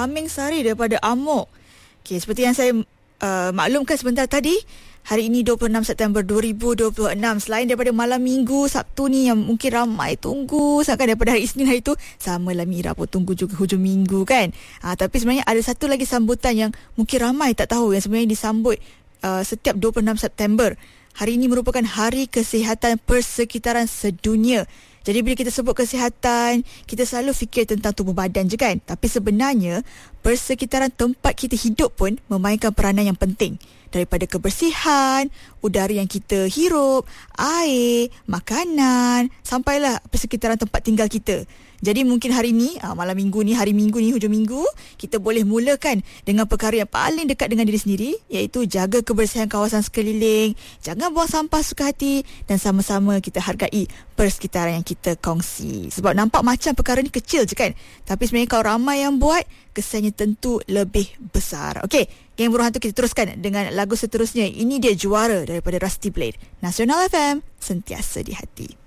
Haming Sari daripada Amok. Okey, seperti yang saya maklumkan sebentar tadi, hari ini 26 September 2026. Selain daripada malam minggu Sabtu ni yang mungkin ramai tunggu, sangat daripada hari Isnin hari tu, samalah Mira pun tunggu juga hujung minggu kan. Tapi sebenarnya ada satu lagi sambutan yang mungkin ramai tak tahu, yang sebenarnya disambut setiap 26 September. Hari ini merupakan Hari Kesihatan Persekitaran Sedunia. Jadi bila kita sebut kesihatan, kita selalu fikir tentang tubuh badan je kan. Tapi sebenarnya, persekitaran tempat kita hidup pun memainkan peranan yang penting. Daripada kebersihan, udara yang kita hirup, air, makanan, sampailah persekitaran tempat tinggal kita. Jadi mungkin hari ni, malam minggu ni, hari minggu ni, hujung minggu, kita boleh mulakan dengan perkara yang paling dekat dengan diri sendiri, iaitu jaga kebersihan kawasan sekeliling, jangan buang sampah suka hati dan sama-sama kita hargai persekitaran yang kita kongsi. Sebab nampak macam perkara ni kecil je kan, tapi sebenarnya kalau ramai yang buat, kesannya tentu lebih besar. Okey, Geng Buruh Hantu, kita teruskan dengan lagu seterusnya. Ini dia Juara daripada Rusty Blade. Nasional FM, sentiasa di hati.